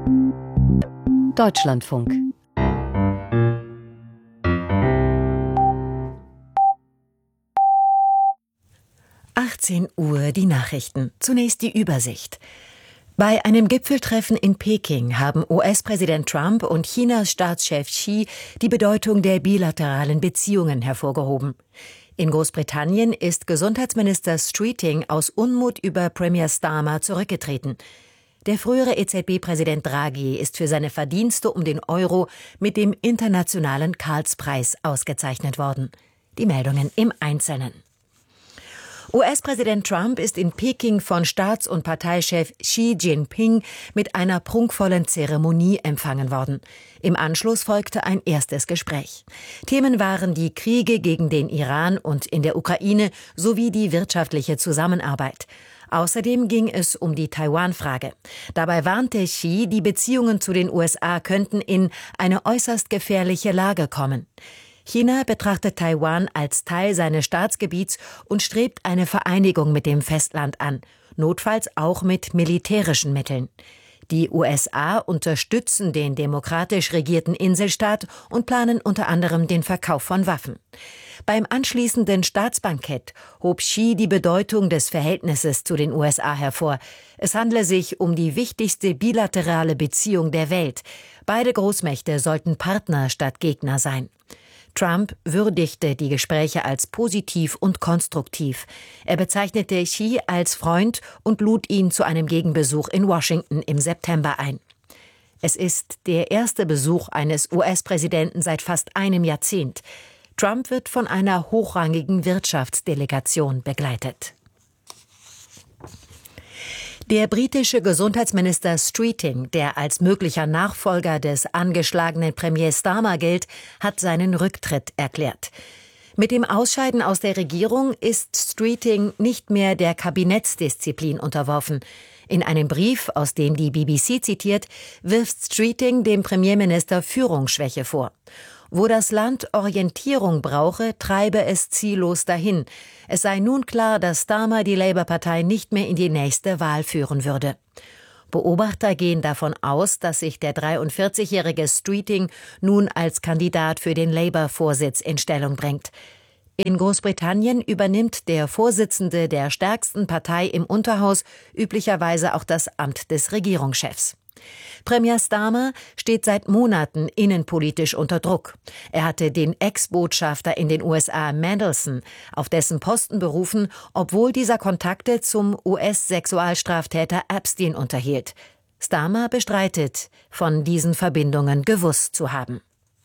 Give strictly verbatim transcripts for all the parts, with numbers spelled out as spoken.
Deutschlandfunk. achtzehn Uhr die Nachrichten. Zunächst die Übersicht. Bei einem Gipfeltreffen in Peking haben U S-Präsident Trump und Chinas Staatschef Xi die Bedeutung der bilateralen Beziehungen hervorgehoben. In Großbritannien ist Gesundheitsminister Streeting aus Unmut über Premier Starmer zurückgetreten. Der frühere E Z B-Präsident Draghi ist für seine Verdienste um den Euro mit dem Internationalen Karlspreis ausgezeichnet worden. Die Meldungen im Einzelnen. U S-Präsident Trump ist in Peking von Staats- und Parteichef Xi Jinping mit einer prunkvollen Zeremonie empfangen worden. Im Anschluss folgte ein erstes Gespräch. Themen waren die Kriege gegen den Iran und in der Ukraine sowie die wirtschaftliche Zusammenarbeit. Außerdem ging es um die Taiwan-Frage. Dabei warnte Xi, die Beziehungen zu den U S A könnten in eine äußerst gefährliche Lage kommen. China betrachtet Taiwan als Teil seines Staatsgebiets und strebt eine Vereinigung mit dem Festland an, notfalls auch mit militärischen Mitteln. Die U S A unterstützen den demokratisch regierten Inselstaat und planen unter anderem den Verkauf von Waffen. Beim anschließenden Staatsbankett hob Xi die Bedeutung des Verhältnisses zu den U S A hervor. Es handle sich um die wichtigste bilaterale Beziehung der Welt. Beide Großmächte sollten Partner statt Gegner sein. Trump würdigte die Gespräche als positiv und konstruktiv. Er bezeichnete Xi als Freund und lud ihn zu einem Gegenbesuch in Washington im September ein. Es ist der erste Besuch eines U S-Präsidenten seit fast einem Jahrzehnt. Trump wird von einer hochrangigen Wirtschaftsdelegation begleitet. Der britische Gesundheitsminister Streeting, der als möglicher Nachfolger des angeschlagenen Premier Starmer gilt, hat seinen Rücktritt erklärt. Mit dem Ausscheiden aus der Regierung ist Streeting nicht mehr der Kabinettsdisziplin unterworfen. In einem Brief, aus dem die B B C zitiert, wirft Streeting dem Premierminister Führungsschwäche vor. Wo das Land Orientierung brauche, treibe es ziellos dahin. Es sei nun klar, dass Starmer die Labour-Partei nicht mehr in die nächste Wahl führen würde. Beobachter gehen davon aus, dass sich der dreiundvierzigjährige Streeting nun als Kandidat für den Labour-Vorsitz in Stellung bringt. In Großbritannien übernimmt der Vorsitzende der stärksten Partei im Unterhaus üblicherweise auch das Amt des Regierungschefs. Premier Starmer steht seit Monaten innenpolitisch unter Druck. Er hatte den Ex-Botschafter in den U S A Mandelson auf dessen Posten berufen, obwohl dieser Kontakte zum U S-Sexualstraftäter Epstein unterhielt. Starmer bestreitet, von diesen Verbindungen gewusst zu haben.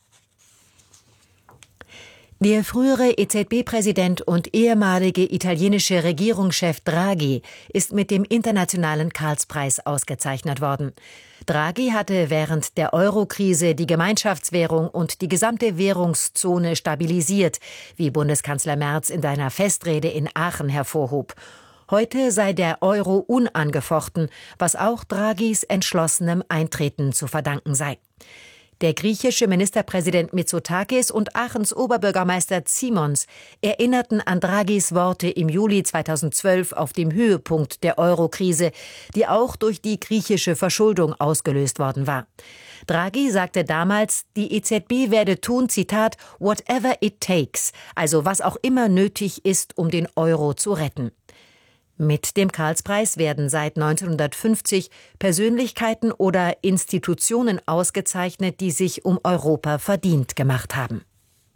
Der frühere E Z B-Präsident und ehemalige italienische Regierungschef Draghi ist mit dem Internationalen Karlspreis ausgezeichnet worden. Draghi hatte während der Euro-Krise die Gemeinschaftswährung und die gesamte Währungszone stabilisiert, wie Bundeskanzler Merz in seiner Festrede in Aachen hervorhob. Heute sei der Euro unangefochten, was auch Draghis entschlossenem Eintreten zu verdanken sei. Der griechische Ministerpräsident Mitsotakis und Aachens Oberbürgermeister Simons erinnerten an Draghis Worte im Juli zweitausendzwölf auf dem Höhepunkt der Euro-Krise, die auch durch die griechische Verschuldung ausgelöst worden war. Draghi sagte damals, die E Z B werde tun, Zitat, whatever it takes, also was auch immer nötig ist, um den Euro zu retten. Mit dem Karlspreis werden seit neunzehnhundertfünfzig Persönlichkeiten oder Institutionen ausgezeichnet, die sich um Europa verdient gemacht haben.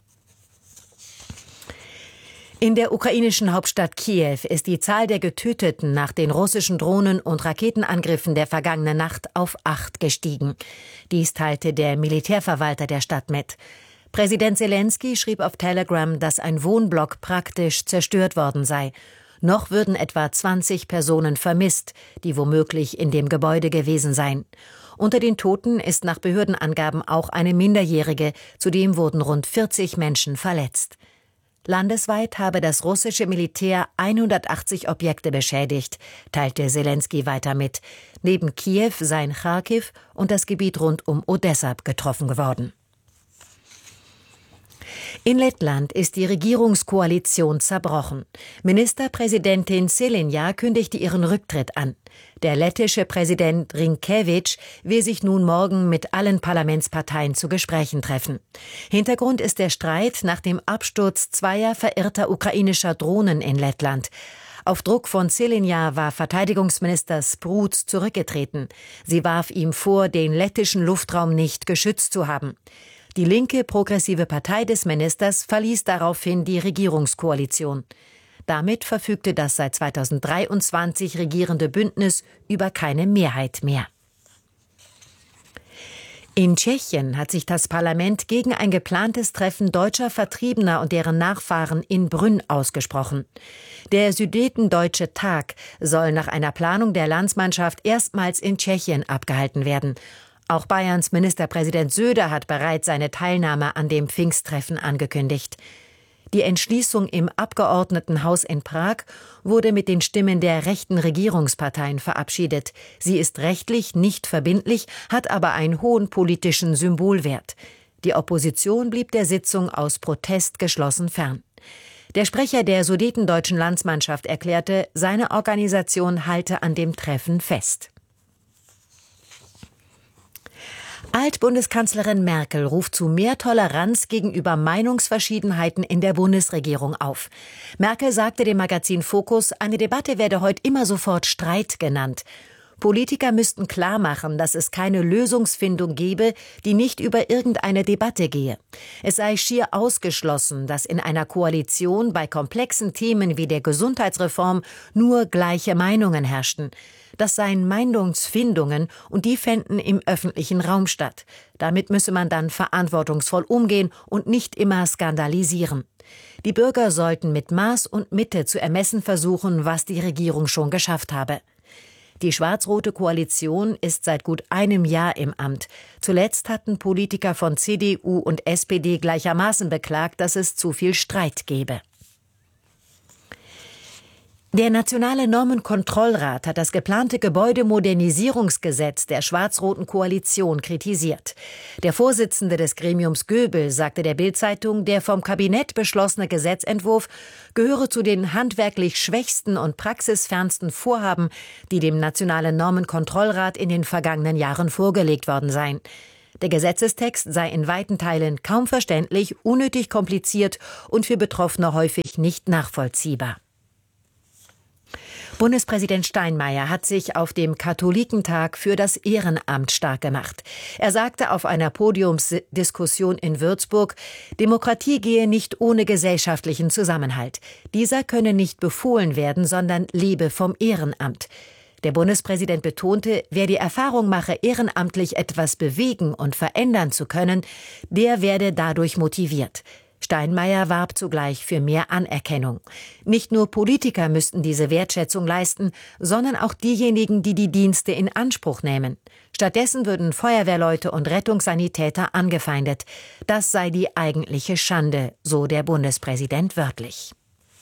In der ukrainischen Hauptstadt Kiew ist die Zahl der Getöteten nach den russischen Drohnen- und Raketenangriffen der vergangenen Nacht auf acht gestiegen. Dies teilte der Militärverwalter der Stadt mit. Präsident Selenskyj schrieb auf Telegram, dass ein Wohnblock praktisch zerstört worden sei. Noch würden etwa zwanzig Personen vermisst, die womöglich in dem Gebäude gewesen seien. Unter den Toten ist nach Behördenangaben auch eine Minderjährige, zudem wurden rund vierzig Menschen verletzt. Landesweit habe das russische Militär hundertachtzig Objekte beschädigt, teilte Selenskyj weiter mit. Neben Kiew seien Charkiw und das Gebiet rund um Odessa getroffen geworden. In Lettland ist die Regierungskoalition zerbrochen. Ministerpräsidentin Šelinja kündigte ihren Rücktritt an. Der lettische Präsident Rinkevič will sich nun morgen mit allen Parlamentsparteien zu Gesprächen treffen. Hintergrund ist der Streit nach dem Absturz zweier verirrter ukrainischer Drohnen in Lettland. Auf Druck von Šelinja war Verteidigungsminister Spruds zurückgetreten. Sie warf ihm vor, den lettischen Luftraum nicht geschützt zu haben. Die linke progressive Partei des Ministers verließ daraufhin die Regierungskoalition. Damit verfügte das seit zweitausenddreiundzwanzig regierende Bündnis über keine Mehrheit mehr. In Tschechien hat sich das Parlament gegen ein geplantes Treffen deutscher Vertriebener und deren Nachfahren in Brünn ausgesprochen. Der Sudetendeutsche Tag soll nach einer Planung der Landsmannschaft erstmals in Tschechien abgehalten werden. Auch Bayerns Ministerpräsident Söder hat bereits seine Teilnahme an dem Pfingsttreffen angekündigt. Die Entschließung im Abgeordnetenhaus in Prag wurde mit den Stimmen der rechten Regierungsparteien verabschiedet. Sie ist rechtlich nicht verbindlich, hat aber einen hohen politischen Symbolwert. Die Opposition blieb der Sitzung aus Protest geschlossen fern. Der Sprecher der sudetendeutschen Landsmannschaft erklärte, seine Organisation halte an dem Treffen fest. Altbundeskanzlerin Merkel ruft zu mehr Toleranz gegenüber Meinungsverschiedenheiten in der Bundesregierung auf. Merkel sagte dem Magazin Focus, eine Debatte werde heute immer sofort Streit genannt. Politiker müssten klarmachen, dass es keine Lösungsfindung gebe, die nicht über irgendeine Debatte gehe. Es sei schier ausgeschlossen, dass in einer Koalition bei komplexen Themen wie der Gesundheitsreform nur gleiche Meinungen herrschten. Das seien Meinungsfindungen und die fänden im öffentlichen Raum statt. Damit müsse man dann verantwortungsvoll umgehen und nicht immer skandalisieren. Die Bürger sollten mit Maß und Mitte zu ermessen versuchen, was die Regierung schon geschafft habe. Die schwarz-rote Koalition ist seit gut einem Jahr im Amt. Zuletzt hatten Politiker von C D U und S P D gleichermaßen beklagt, dass es zu viel Streit gebe. Der Nationale Normenkontrollrat hat das geplante Gebäudemodernisierungsgesetz der schwarz-roten Koalition kritisiert. Der Vorsitzende des Gremiums Göbel sagte der Bild-Zeitung, der vom Kabinett beschlossene Gesetzentwurf gehöre zu den handwerklich schwächsten und praxisfernsten Vorhaben, die dem Nationalen Normenkontrollrat in den vergangenen Jahren vorgelegt worden seien. Der Gesetzestext sei in weiten Teilen kaum verständlich, unnötig kompliziert und für Betroffene häufig nicht nachvollziehbar. Bundespräsident Steinmeier hat sich auf dem Katholikentag für das Ehrenamt stark gemacht. Er sagte auf einer Podiumsdiskussion in Würzburg, Demokratie gehe nicht ohne gesellschaftlichen Zusammenhalt. Dieser könne nicht befohlen werden, sondern lebe vom Ehrenamt. Der Bundespräsident betonte, wer die Erfahrung mache, ehrenamtlich etwas bewegen und verändern zu können, der werde dadurch motiviert. Steinmeier warb zugleich für mehr Anerkennung. Nicht nur Politiker müssten diese Wertschätzung leisten, sondern auch diejenigen, die die Dienste in Anspruch nehmen. Stattdessen würden Feuerwehrleute und Rettungssanitäter angefeindet. Das sei die eigentliche Schande, so der Bundespräsident wörtlich.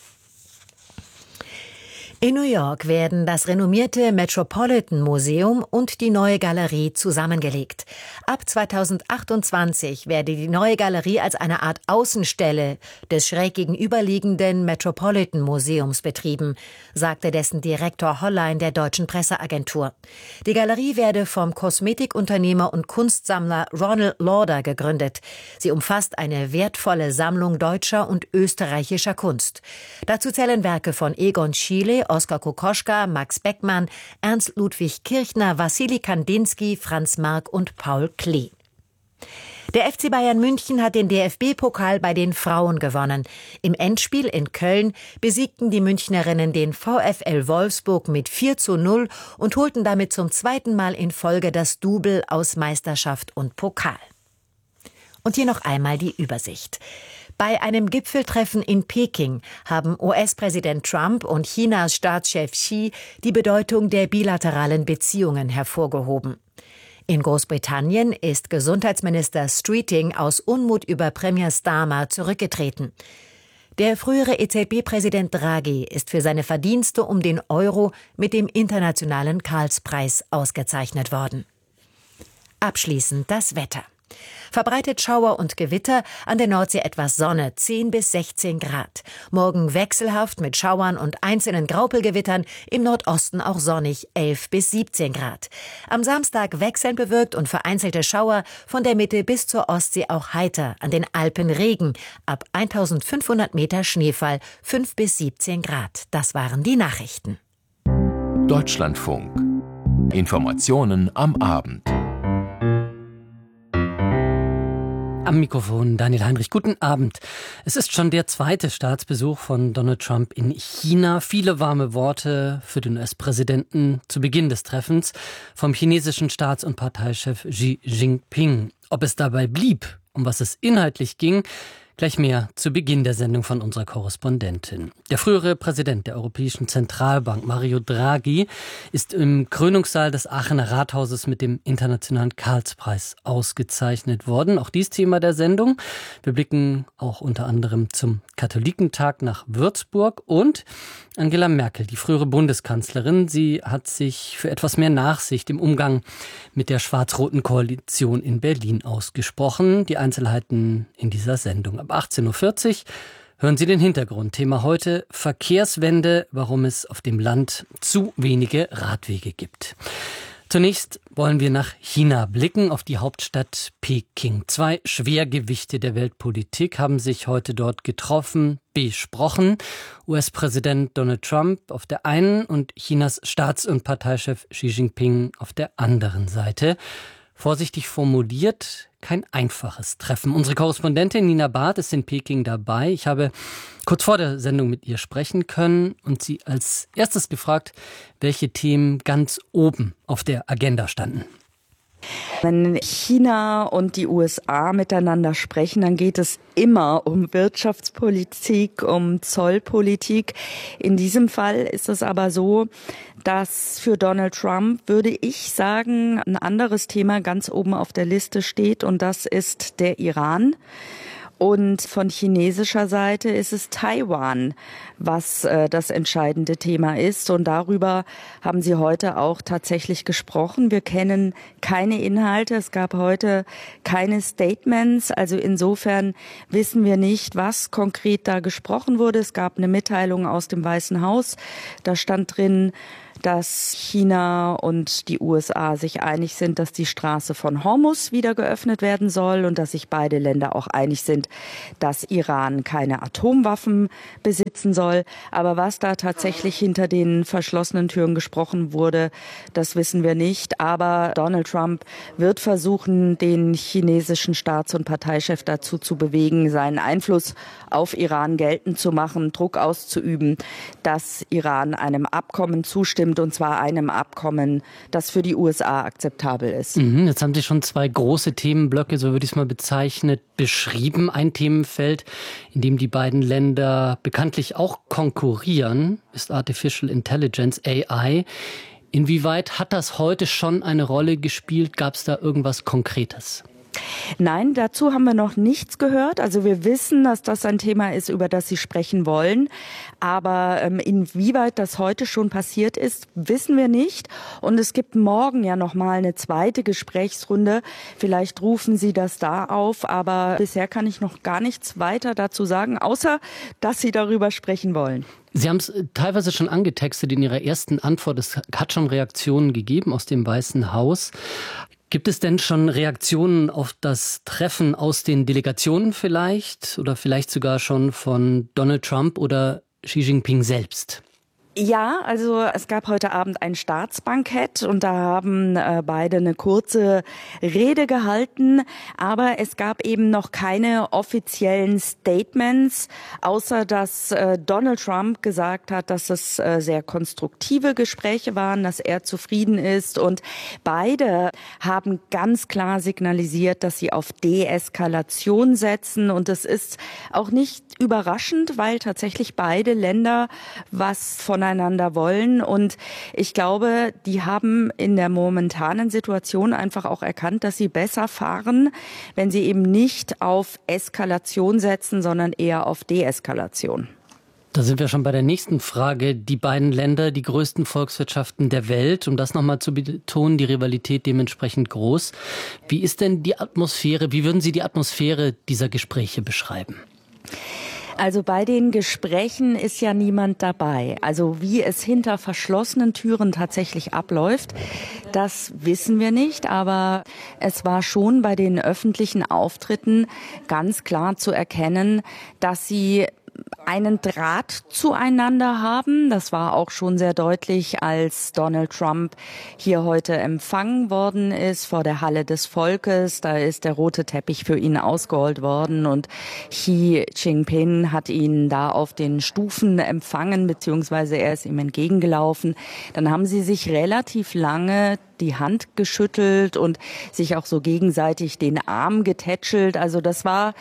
In New York werden das renommierte Metropolitan Museum und die Neue Galerie zusammengelegt. Ab zweitausendachtundzwanzig werde die Neue Galerie als eine Art Außenstelle des schräg gegenüberliegenden Metropolitan Museums betrieben, sagte dessen Direktor Hollein der Deutschen Presseagentur. Die Galerie werde vom Kosmetikunternehmer und Kunstsammler Ronald Lauder gegründet. Sie umfasst eine wertvolle Sammlung deutscher und österreichischer Kunst. Dazu zählen Werke von Egon Schiele, Oskar Kokoschka, Max Beckmann, Ernst Ludwig Kirchner, Wassili Kandinsky, Franz Marc und Paul Klee. Der F C Bayern München hat den D F B-Pokal bei den Frauen gewonnen. Im Endspiel in Köln besiegten die Münchnerinnen den VfL Wolfsburg mit vier zu null und holten damit zum zweiten Mal in Folge das Double aus Meisterschaft und Pokal. Und hier noch einmal die Übersicht. Bei einem Gipfeltreffen in Peking haben U S-Präsident Trump und Chinas Staatschef Xi die Bedeutung der bilateralen Beziehungen hervorgehoben. In Großbritannien ist Gesundheitsminister Streeting aus Unmut über Premier Starmer zurückgetreten. Der frühere E Z B-Präsident Draghi ist für seine Verdienste um den Euro mit dem Internationalen Karlspreis ausgezeichnet worden. Abschließend das Wetter. Verbreitet Schauer und Gewitter, an der Nordsee etwas Sonne, zehn bis sechzehn Grad. Morgen wechselhaft mit Schauern und einzelnen Graupelgewittern, im Nordosten auch sonnig, elf bis siebzehn Grad. Am Samstag wechselnd bewölkt und vereinzelte Schauer, von der Mitte bis zur Ostsee auch heiter, an den Alpen Regen, ab eintausendfünfhundert Meter Schneefall, fünf bis siebzehn Grad. Das waren die Nachrichten. Deutschlandfunk. Informationen am Abend. Am Mikrofon Daniel Heinrich. Guten Abend. Es ist schon der zweite Staatsbesuch von Donald Trump in China. Viele warme Worte für den U S-Präsidenten zu Beginn des Treffens vom chinesischen Staats- und Parteichef Xi Jinping. Ob es dabei blieb, um was es inhaltlich ging, gleich mehr zu Beginn der Sendung von unserer Korrespondentin. Der frühere Präsident der Europäischen Zentralbank, Mario Draghi, ist im Krönungssaal des Aachener Rathauses mit dem Internationalen Karlspreis ausgezeichnet worden. Auch dies Thema der Sendung. Wir blicken auch unter anderem zum Katholikentag nach Würzburg und Angela Merkel, die frühere Bundeskanzlerin. Sie hat sich für etwas mehr Nachsicht im Umgang mit der schwarz-roten Koalition in Berlin ausgesprochen. Die Einzelheiten in dieser Sendung. Ab achtzehn Uhr vierzig hören Sie den Hintergrund. Thema heute: Verkehrswende, warum es auf dem Land zu wenige Radwege gibt. Zunächst wollen wir nach China blicken, auf die Hauptstadt Peking. Zwei Schwergewichte der Weltpolitik haben sich heute dort getroffen, besprochen. U S-Präsident Donald Trump auf der einen und Chinas Staats- und Parteichef Xi Jinping auf der anderen Seite. Vorsichtig formuliert, kein einfaches Treffen. Unsere Korrespondentin Nina Barth ist in Peking dabei. Ich habe kurz vor der Sendung mit ihr sprechen können und sie als erstes gefragt, welche Themen ganz oben auf der Agenda standen. Wenn China und die U S A miteinander sprechen, dann geht es immer um Wirtschaftspolitik, um Zollpolitik. In diesem Fall ist es aber so, dass für Donald Trump, würde ich sagen, ein anderes Thema ganz oben auf der Liste steht, und das ist der Iran. Und von chinesischer Seite ist es Taiwan, was äh, das entscheidende Thema ist. Und darüber haben sie heute auch tatsächlich gesprochen. Wir kennen keine Inhalte. Es gab heute keine Statements. Also insofern wissen wir nicht, was konkret da gesprochen wurde. Es gab eine Mitteilung aus dem Weißen Haus. Da stand drin, dass China und die U S A sich einig sind, dass die Straße von Hormuz wieder geöffnet werden soll und dass sich beide Länder auch einig sind, dass Iran keine Atomwaffen besitzen soll. Aber was da tatsächlich hinter den verschlossenen Türen gesprochen wurde, das wissen wir nicht. Aber Donald Trump wird versuchen, den chinesischen Staats- und Parteichef dazu zu bewegen, seinen Einfluss auf Iran geltend zu machen, Druck auszuüben, dass Iran einem Abkommen zustimmt, und zwar einem Abkommen, das für die U S A akzeptabel ist. Mhm, jetzt haben Sie schon zwei große Themenblöcke, so würde ich es mal bezeichnet, beschrieben. Ein Themenfeld, in dem die beiden Länder bekanntlich auch konkurrieren, ist Artificial Intelligence, A I. Inwieweit hat das heute schon eine Rolle gespielt? Gab es da irgendwas Konkretes? Nein, dazu haben wir noch nichts gehört. Also wir wissen, dass das ein Thema ist, über das Sie sprechen wollen. Aber ähm, inwieweit das heute schon passiert ist, wissen wir nicht. Und es gibt morgen ja noch mal eine zweite Gesprächsrunde. Vielleicht rufen Sie das da auf. Aber bisher kann ich noch gar nichts weiter dazu sagen, außer dass Sie darüber sprechen wollen. Sie haben es teilweise schon angetextet in Ihrer ersten Antwort. Es hat schon Reaktionen gegeben aus dem Weißen Haus. Gibt es denn schon Reaktionen auf das Treffen aus den Delegationen vielleicht oder vielleicht sogar schon von Donald Trump oder Xi Jinping selbst? Ja, also es gab heute Abend ein Staatsbankett und da haben äh, beide eine kurze Rede gehalten, aber es gab eben noch keine offiziellen Statements, außer dass äh, Donald Trump gesagt hat, dass es äh, sehr konstruktive Gespräche waren, dass er zufrieden ist, und beide haben ganz klar signalisiert, dass sie auf Deeskalation setzen, und das ist auch nicht überraschend, weil tatsächlich beide Länder was voneinander wollen, und ich glaube, die haben in der momentanen Situation einfach auch erkannt, dass sie besser fahren, wenn sie eben nicht auf Eskalation setzen, sondern eher auf Deeskalation. Da sind wir schon bei der nächsten Frage. Die beiden Länder, die größten Volkswirtschaften der Welt, um das nochmal zu betonen, die Rivalität dementsprechend groß. Wie ist denn die Atmosphäre, wie würden Sie die Atmosphäre dieser Gespräche beschreiben? Also bei den Gesprächen ist ja niemand dabei. Also wie es hinter verschlossenen Türen tatsächlich abläuft, das wissen wir nicht. Aber es war schon bei den öffentlichen Auftritten ganz klar zu erkennen, dass sie einen Draht zueinander haben. Das war auch schon sehr deutlich, als Donald Trump hier heute empfangen worden ist vor der Halle des Volkes. Da ist der rote Teppich für ihn ausgerollt worden und Xi Jinping hat ihn da auf den Stufen empfangen, beziehungsweise er ist ihm entgegengelaufen. Dann haben sie sich relativ lange die Hand geschüttelt und sich auch so gegenseitig den Arm getätschelt. Also das war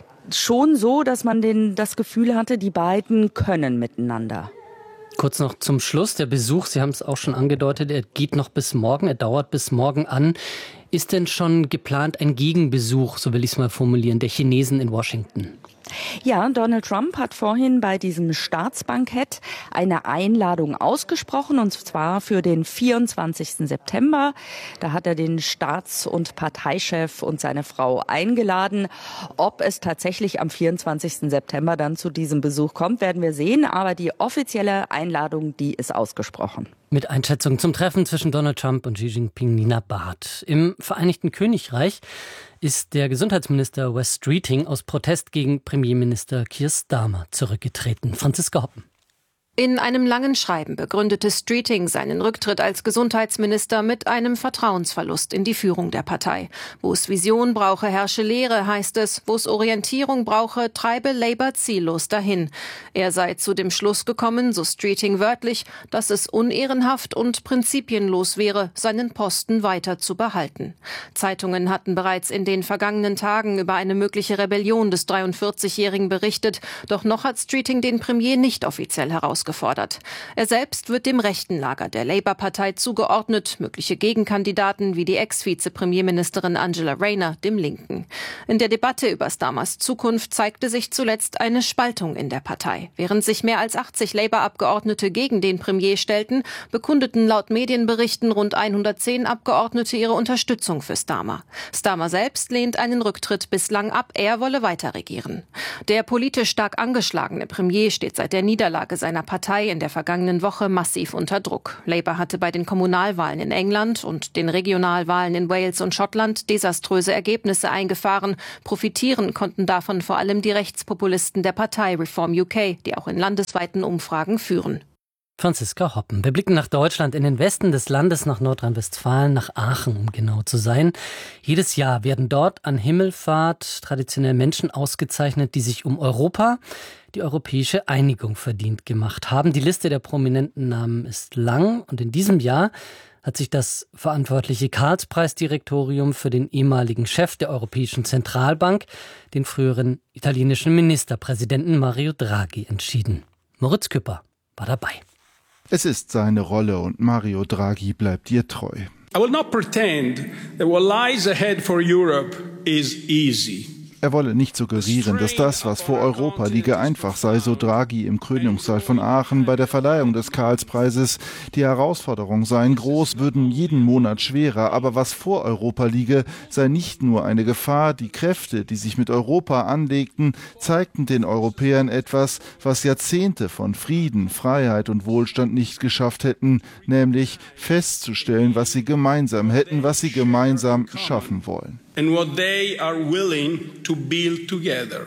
schon so, dass man den, das Gefühl hatte, die beiden können miteinander. Kurz noch zum Schluss, der Besuch, Sie haben es auch schon angedeutet, er geht noch bis morgen, er dauert bis morgen an. Ist denn schon geplant ein Gegenbesuch, so will ich es mal formulieren, der Chinesen in Washington? Ja, Donald Trump hat vorhin bei diesem Staatsbankett eine Einladung ausgesprochen, und zwar für den vierundzwanzigsten September. Da hat er den Staats- und Parteichef und seine Frau eingeladen. Ob es tatsächlich am vierundzwanzigsten September dann zu diesem Besuch kommt, werden wir sehen. Aber die offizielle Einladung, die ist ausgesprochen. Mit Einschätzung zum Treffen zwischen Donald Trump und Xi Jinping, Nina Barth. Im Vereinigten Königreich ist der Gesundheitsminister Wes Streeting aus Protest gegen Premierminister Keir Starmer zurückgetreten. Franziska Hoppen. In einem langen Schreiben begründete Streeting seinen Rücktritt als Gesundheitsminister mit einem Vertrauensverlust in die Führung der Partei. Wo es Vision brauche, herrsche Leere, heißt es. Wo es Orientierung brauche, treibe Labour ziellos dahin. Er sei zu dem Schluss gekommen, so Streeting wörtlich, dass es unehrenhaft und prinzipienlos wäre, seinen Posten weiter zu behalten. Zeitungen hatten bereits in den vergangenen Tagen über eine mögliche Rebellion des dreiundvierzigjährigen berichtet. Doch noch hat Streeting den Premier nicht offiziell herausgefordert. Gefordert. Er selbst wird dem rechten Lager der Labour-Partei zugeordnet, mögliche Gegenkandidaten wie die Ex-Vize-Premierministerin Angela Rayner dem Linken. In der Debatte über Starmers Zukunft zeigte sich zuletzt eine Spaltung in der Partei. Während sich mehr als achtzig Labour-Abgeordnete gegen den Premier stellten, bekundeten laut Medienberichten rund hundertzehn Abgeordnete ihre Unterstützung für Starmer. Starmer selbst lehnt einen Rücktritt bislang ab, er wolle weiter regieren. Der politisch stark angeschlagene Premier steht seit der Niederlage seiner Partei in der vergangenen Woche massiv unter Druck. Labour hatte bei den Kommunalwahlen in England und den Regionalwahlen in Wales und Schottland desaströse Ergebnisse eingefahren. Profitieren konnten davon vor allem die Rechtspopulisten der Partei Reform U K, die auch in landesweiten Umfragen führen. Franziska Hoppen. Wir blicken nach Deutschland, in den Westen des Landes, nach Nordrhein-Westfalen, nach Aachen, um genau zu sein. Jedes Jahr werden dort an Himmelfahrt traditionell Menschen ausgezeichnet, die sich um Europa, die europäische Einigung verdient gemacht haben. Die Liste der prominenten Namen ist lang und in diesem Jahr hat sich das verantwortliche Karlspreisdirektorium für den ehemaligen Chef der Europäischen Zentralbank, den früheren italienischen Ministerpräsidenten Mario Draghi, entschieden. Moritz Küpper war dabei. Es ist seine Rolle und Mario Draghi bleibt ihr treu. I will not pretend that what lies ahead for Europe is easy. Er wolle nicht suggerieren, dass das, was vor Europa liege, einfach sei, so Draghi im Krönungssaal von Aachen bei der Verleihung des Karlspreises. Die Herausforderungen seien groß, würden jeden Monat schwerer, aber was vor Europa liege, sei nicht nur eine Gefahr. Die Kräfte, die sich mit Europa anlegten, zeigten den Europäern etwas, was Jahrzehnte von Frieden, Freiheit und Wohlstand nicht geschafft hätten, nämlich festzustellen, was sie gemeinsam hätten, was sie gemeinsam schaffen wollen. And what they are willing to build together.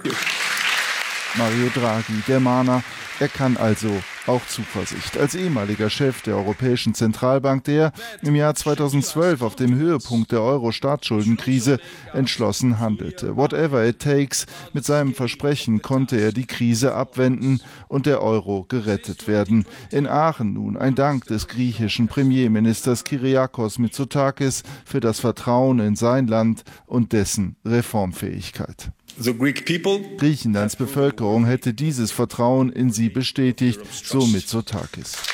Mario Draghi, der Mahner, er kann also auch Zuversicht. Als ehemaliger Chef der Europäischen Zentralbank, der im Jahr zweitausendzwölf auf dem Höhepunkt der Euro-Staatsschuldenkrise entschlossen handelte. Whatever it takes, mit seinem Versprechen konnte er die Krise abwenden und der Euro gerettet werden. In Aachen nun ein Dank des griechischen Premierministers Kyriakos Mitsotakis für das Vertrauen in sein Land und dessen Reformfähigkeit. The Greek people Griechenlands Bevölkerung hätte dieses Vertrauen in sie bestätigt, so Mitsotakis.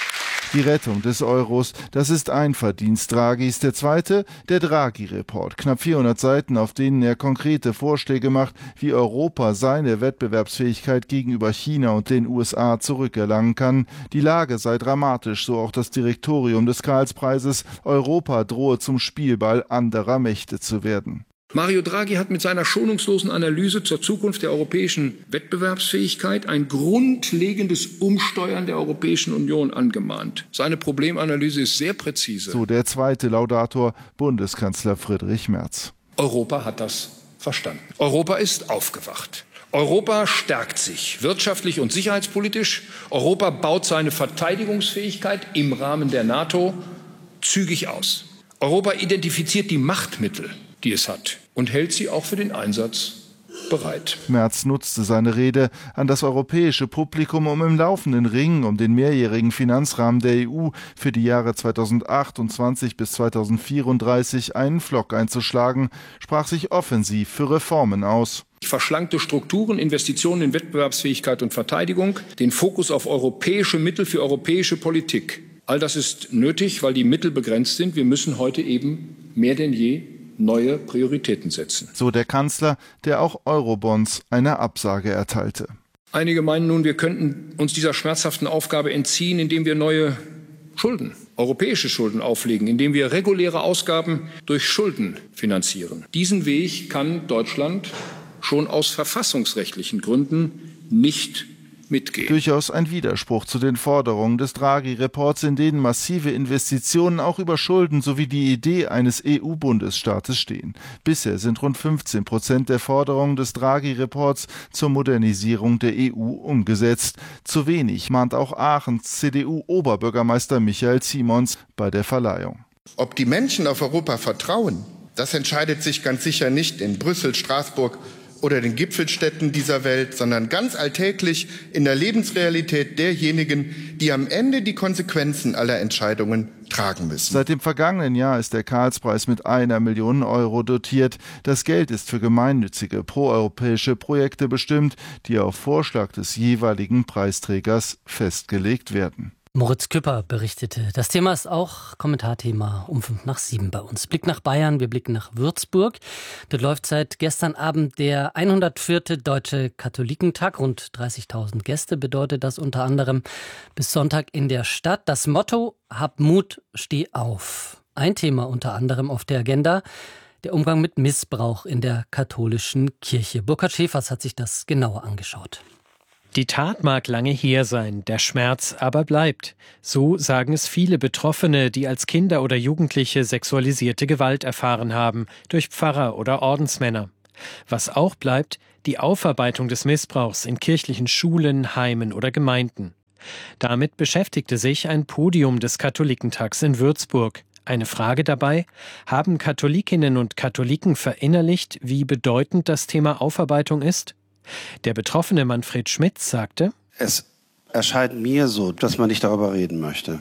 Die Rettung des Euros, das ist ein Verdienst Draghis. Der zweite, der Draghi-Report. Knapp vierhundert Seiten, auf denen er konkrete Vorschläge macht, wie Europa seine Wettbewerbsfähigkeit gegenüber China und den U S A zurückerlangen kann. Die Lage sei dramatisch, so auch das Direktorium des Karlspreises. Europa drohe zum Spielball anderer Mächte zu werden. Mario Draghi hat mit seiner schonungslosen Analyse zur Zukunft der europäischen Wettbewerbsfähigkeit ein grundlegendes Umsteuern der Europäischen Union angemahnt. Seine Problemanalyse ist sehr präzise. So der zweite Laudator, Bundeskanzler Friedrich Merz. Europa hat das verstanden. Europa ist aufgewacht. Europa stärkt sich wirtschaftlich und sicherheitspolitisch. Europa baut seine Verteidigungsfähigkeit im Rahmen der NATO zügig aus. Europa identifiziert die Machtmittel, die es hat, und hält sie auch für den Einsatz bereit. Merz nutzte seine Rede an das europäische Publikum, um im laufenden Ring um den mehrjährigen Finanzrahmen der E U für die Jahre zweitausendachtundzwanzig bis zweitausendvierunddreißig einen Pflock einzuschlagen, sprach sich offensiv für Reformen aus. Verschlankte Strukturen, Investitionen in Wettbewerbsfähigkeit und Verteidigung, den Fokus auf europäische Mittel für europäische Politik. All das ist nötig, weil die Mittel begrenzt sind. Wir müssen heute eben mehr denn je neue Prioritäten setzen. So der Kanzler, der auch Eurobonds eine Absage erteilte. Einige meinen nun, wir könnten uns dieser schmerzhaften Aufgabe entziehen, indem wir neue Schulden, europäische Schulden auflegen, indem wir reguläre Ausgaben durch Schulden finanzieren. Diesen Weg kann Deutschland schon aus verfassungsrechtlichen Gründen nicht mitgehen. Durchaus ein Widerspruch zu den Forderungen des Draghi-Reports, in denen massive Investitionen auch über Schulden sowie die Idee eines E U-Bundesstaates stehen. Bisher sind rund fünfzehn Prozent der Forderungen des Draghi-Reports zur Modernisierung der E U umgesetzt. Zu wenig, mahnt auch Aachens C D U-Oberbürgermeister Michael Simons bei der Verleihung. Ob die Menschen auf Europa vertrauen, das entscheidet sich ganz sicher nicht in Brüssel, Straßburg oder den Gipfelstädten dieser Welt, sondern ganz alltäglich in der Lebensrealität derjenigen, die am Ende die Konsequenzen aller Entscheidungen tragen müssen. Seit dem vergangenen Jahr ist der Karlspreis mit einer Million Euro dotiert. Das Geld ist für gemeinnützige proeuropäische Projekte bestimmt, die auf Vorschlag des jeweiligen Preisträgers festgelegt werden. Moritz Küpper berichtete. Das Thema ist auch Kommentarthema um fünf nach sieben bei uns. Blick nach Bayern, wir blicken nach Würzburg. Dort läuft seit gestern Abend der hundertvierte Deutsche Katholikentag. Rund dreißigtausend Gäste bedeutet das unter anderem bis Sonntag in der Stadt. Das Motto: Hab Mut, steh auf. Ein Thema unter anderem auf der Agenda: der Umgang mit Missbrauch in der katholischen Kirche. Burkhard Schäfers hat sich das genauer angeschaut. Die Tat mag lange her sein, der Schmerz aber bleibt. So sagen es viele Betroffene, die als Kinder oder Jugendliche sexualisierte Gewalt erfahren haben, durch Pfarrer oder Ordensmänner. Was auch bleibt: die Aufarbeitung des Missbrauchs in kirchlichen Schulen, Heimen oder Gemeinden. Damit beschäftigte sich ein Podium des Katholikentags in Würzburg. Eine Frage dabei: Haben Katholikinnen und Katholiken verinnerlicht, wie bedeutend das Thema Aufarbeitung ist? Der betroffene Manfred Schmitz sagte: Es erscheint mir so, dass man nicht darüber reden möchte.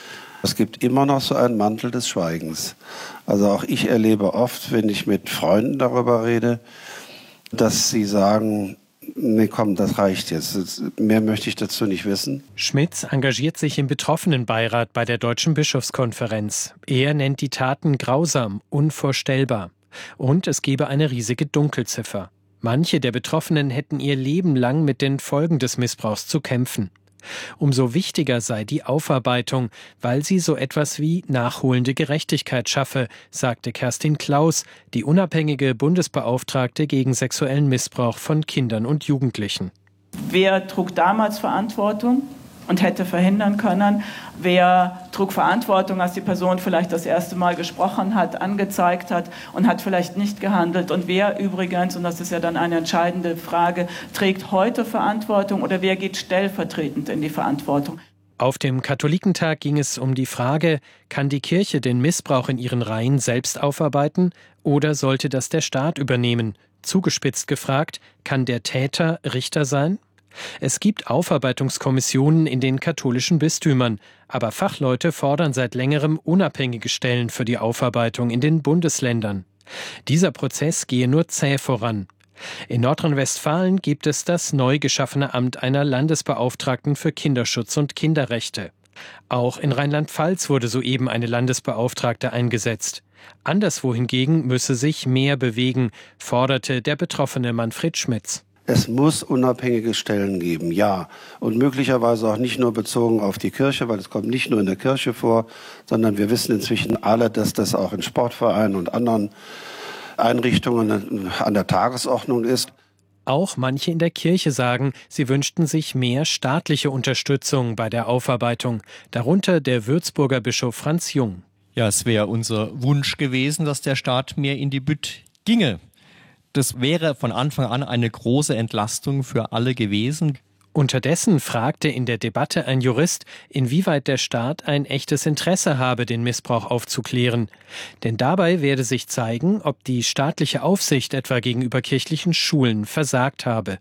Es gibt immer noch so einen Mantel des Schweigens. Also auch ich erlebe oft, wenn ich mit Freunden darüber rede, dass sie sagen: Nee, komm, das reicht jetzt. Mehr möchte ich dazu nicht wissen. Schmitz engagiert sich im Betroffenenbeirat bei der Deutschen Bischofskonferenz. Er nennt die Taten grausam, unvorstellbar. Und es gebe eine riesige Dunkelziffer. Manche der Betroffenen hätten ihr Leben lang mit den Folgen des Missbrauchs zu kämpfen. Umso wichtiger sei die Aufarbeitung, weil sie so etwas wie nachholende Gerechtigkeit schaffe, sagte Kerstin Klaus, die unabhängige Bundesbeauftragte gegen sexuellen Missbrauch von Kindern und Jugendlichen. Wer trug damals Verantwortung und hätte verhindern können? Wer trug Verantwortung, als die Person vielleicht das erste Mal gesprochen hat, angezeigt hat und hat vielleicht nicht gehandelt? Und wer übrigens, und das ist ja dann eine entscheidende Frage, trägt heute Verantwortung oder wer geht stellvertretend in die Verantwortung? Auf dem Katholikentag ging es um die Frage: Kann die Kirche den Missbrauch in ihren Reihen selbst aufarbeiten oder sollte das der Staat übernehmen? Zugespitzt gefragt: Kann der Täter Richter sein? Es gibt Aufarbeitungskommissionen in den katholischen Bistümern, aber Fachleute fordern seit längerem unabhängige Stellen für die Aufarbeitung in den Bundesländern. Dieser Prozess gehe nur zäh voran. In Nordrhein-Westfalen gibt es das neu geschaffene Amt einer Landesbeauftragten für Kinderschutz und Kinderrechte. Auch in Rheinland-Pfalz wurde soeben eine Landesbeauftragte eingesetzt. Anderswo hingegen müsse sich mehr bewegen, forderte der betroffene Manfred Schmitz. Es muss unabhängige Stellen geben, ja. Und möglicherweise auch nicht nur bezogen auf die Kirche, weil es kommt nicht nur in der Kirche vor, sondern wir wissen inzwischen alle, dass das auch in Sportvereinen und anderen Einrichtungen an der Tagesordnung ist. Auch manche in der Kirche sagen, sie wünschten sich mehr staatliche Unterstützung bei der Aufarbeitung, darunter der Würzburger Bischof Franz Jung. Ja, es wäre unser Wunsch gewesen, dass der Staat mehr in die Bütt ginge. Das wäre von Anfang an eine große Entlastung für alle gewesen. Unterdessen fragte in der Debatte ein Jurist, inwieweit der Staat ein echtes Interesse habe, den Missbrauch aufzuklären. Denn dabei werde sich zeigen, ob die staatliche Aufsicht etwa gegenüber kirchlichen Schulen versagt habe.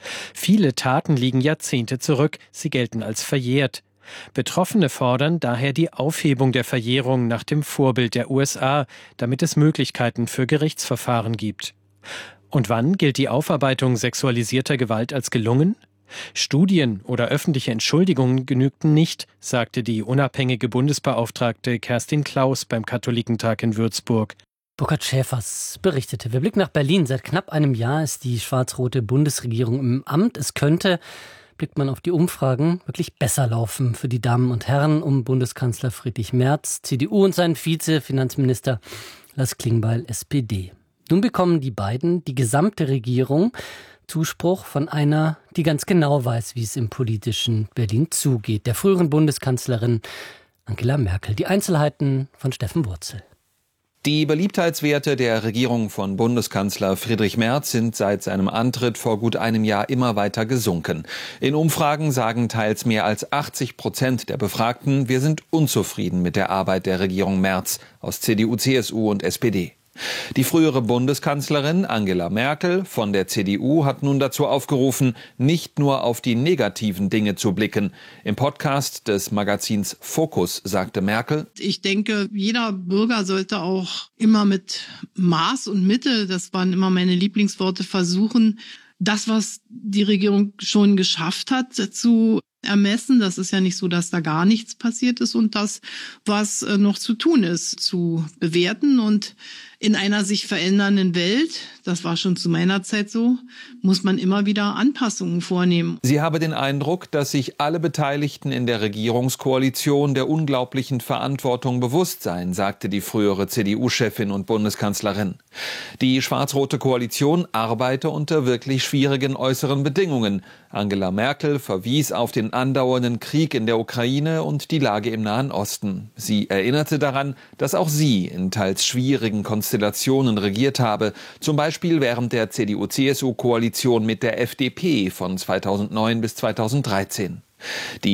Viele Taten liegen Jahrzehnte zurück, sie gelten als verjährt. Betroffene fordern daher die Aufhebung der Verjährung nach dem Vorbild der U S A, damit es Möglichkeiten für Gerichtsverfahren gibt. Und wann gilt die Aufarbeitung sexualisierter Gewalt als gelungen? Studien oder öffentliche Entschuldigungen genügten nicht, sagte die unabhängige Bundesbeauftragte Kerstin Klaus beim Katholikentag in Würzburg. Burkhard Schäfers berichtete. Wir blicken nach Berlin. Seit knapp einem Jahr ist die schwarz-rote Bundesregierung im Amt. Es könnte, blickt man auf die Umfragen, wirklich besser laufen für die Damen und Herren um Bundeskanzler Friedrich Merz, C D U und seinen Vize-Finanzminister Lars Klingbeil, S P D. Nun bekommen die beiden, die gesamte Regierung, Zuspruch von einer, die ganz genau weiß, wie es im politischen Berlin zugeht, der früheren Bundeskanzlerin Angela Merkel. Die Einzelheiten von Steffen Wurzel. Die Beliebtheitswerte der Regierung von Bundeskanzler Friedrich Merz sind seit seinem Antritt vor gut einem Jahr immer weiter gesunken. In Umfragen sagen teils mehr als achtzig Prozent der Befragten, wir sind unzufrieden mit der Arbeit der Regierung Merz aus C D U, C S U und S P D. Die frühere Bundeskanzlerin Angela Merkel von der C D U hat nun dazu aufgerufen, nicht nur auf die negativen Dinge zu blicken. Im Podcast des Magazins Focus sagte Merkel: Ich denke, jeder Bürger sollte auch immer mit Maß und Mitte, das waren immer meine Lieblingsworte, versuchen, das, was die Regierung schon geschafft hat, zu ermessen. Das ist ja nicht so, dass da gar nichts passiert ist, und das, was noch zu tun ist, zu bewerten. Und in einer sich verändernden Welt, das war schon zu meiner Zeit so, muss man immer wieder Anpassungen vornehmen. Sie habe den Eindruck, dass sich alle Beteiligten in der Regierungskoalition der unglaublichen Verantwortung bewusst seien, sagte die frühere C D U-Chefin und Bundeskanzlerin. Die schwarz-rote Koalition arbeite unter wirklich schwierigen äußeren Bedingungen. Angela Merkel verwies auf den andauernden Krieg in der Ukraine und die Lage im Nahen Osten. Sie erinnerte daran, dass auch sie in teils schwierigen Konstellationen regiert habe, zum Beispiel während der C D U C S U Koalition mit der F D P von zweitausendneun bis zweitausenddreizehn. Die